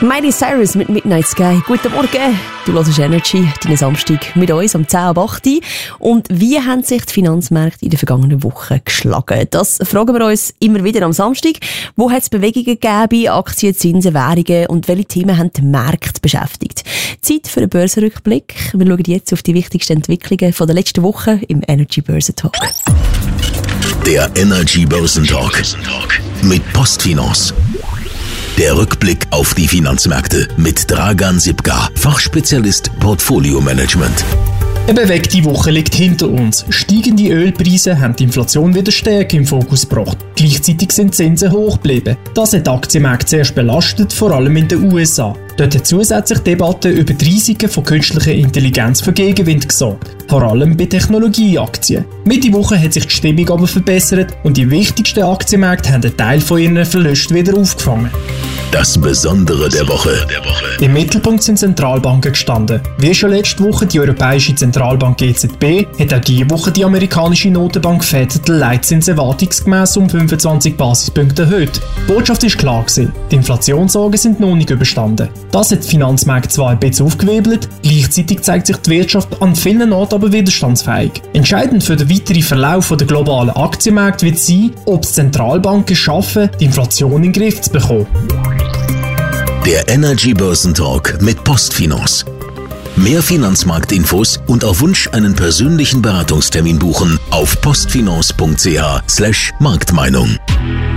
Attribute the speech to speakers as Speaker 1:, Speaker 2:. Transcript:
Speaker 1: Miley Cyrus mit Midnight Sky. Guten Morgen, du hörst Energy, deinen Samstag mit uns um 10 ab 8 Uhr. Und wie haben sich die Finanzmärkte in der vergangenen Woche geschlagen? Das fragen wir uns immer wieder am Samstag. Wo hat es Bewegungen gegeben bei Aktien, Zinsen, Währungen und welche Themen haben den Markt beschäftigt? Zeit für einen Börsenrückblick. Wir schauen jetzt auf die wichtigsten Entwicklungen von der letzten Woche im Energy Börsentalk.
Speaker 2: Der Energy Börsentalk mit Postfinance. Der Rückblick auf die Finanzmärkte mit Dragan Sipka, Fachspezialist Portfolio Management.
Speaker 3: Eine bewegte Woche liegt hinter uns. Steigende Ölpreise haben die Inflation wieder stärker im Fokus gebracht. Gleichzeitig sind die Zinsen hoch geblieben. Das hat die Aktienmärkte zuerst belastet, vor allem in den USA. Dort hat zusätzlich Debatten über die Risiken von künstlicher Intelligenz für Gegenwind gesorgt. Vor allem bei Technologieaktien. Mitte Woche hat sich die Stimmung aber verbessert und die wichtigsten Aktienmärkte haben einen Teil von ihren Verlusten wieder aufgefangen.
Speaker 2: Das Besondere der Woche.
Speaker 3: Im Mittelpunkt sind Zentralbanken gestanden. Wie schon letzte Woche die Europäische Zentralbank EZB, hat auch diese Woche die amerikanische Notenbank Fed den Leitzins erwartungsgemäss um 25 Basispunkte erhöht. Die Botschaft ist klar gewesen. Die Inflationssorgen sind noch nicht überstanden. Das hat die Finanzmärkte zwar ein bisschen aufgewirbelt, gleichzeitig zeigt sich die Wirtschaft an vielen Orten aber widerstandsfähig. Entscheidend für den weiteren Verlauf der globalen Aktienmärkte wird sein, ob es Zentralbanken schaffen, die Inflation in den Griff zu bekommen.
Speaker 2: Der Energy Börsentalk mit Postfinance. Mehr Finanzmarktinfos und auf Wunsch einen persönlichen Beratungstermin buchen auf postfinance.ch/Marktmeinung.